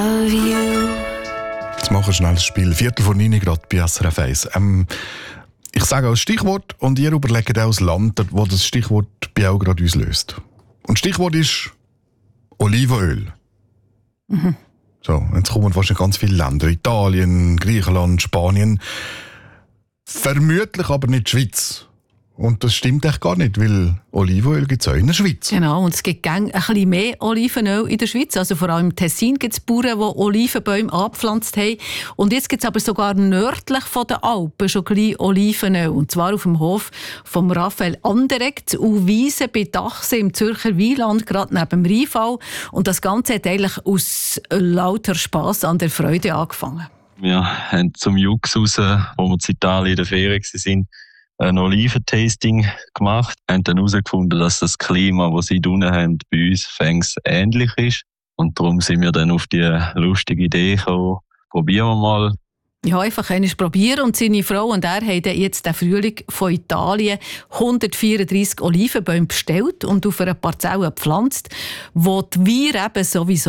Jetzt machen wir schnell das Spiel. 8:45 gerade bei SRF 1. Ich sage auch das Stichwort und ihr überlegt auch das Land, wo das Stichwort bei auch gerade uns löst. Und das Stichwort ist Olivenöl. Mhm. So, jetzt kommen wahrscheinlich ganz viele Länder. Italien, Griechenland, Spanien. Vermutlich aber nicht die Schweiz. Und das stimmt echt gar nicht, weil Olivenöl gibt es auch in der Schweiz. Genau, und es gibt ein bisschen mehr Olivenöl in der Schweiz. Also vor allem im Tessin gibt es Bauern, die Olivenbäume angepflanzt haben. Und jetzt gibt es aber sogar nördlich von den Alpen schon gleich Olivenöl. Und zwar auf dem Hof von Raphael Anderegg zu Uwiesen bei Dachse im Zürcher Wieland, gerade neben dem Rheinfall. Und das Ganze hat eigentlich aus lauter Spass an der Freude angefangen. Wir haben zum Jux raus, wo wir in Italien in der Ferien waren, ein Oliventasting gemacht. Wir haben dann herausgefunden, dass das Klima, das sie unten haben, bei uns fängs ähnlich ist. Und darum sind wir dann auf die lustige Idee gekommen, probieren wir mal. Ja, einfach einmal probieren. Und seine Frau und er haben jetzt den Frühling von Italien 134 Olivenbäume bestellt und auf einer Parzelle gepflanzt, wo die Weine eben sowieso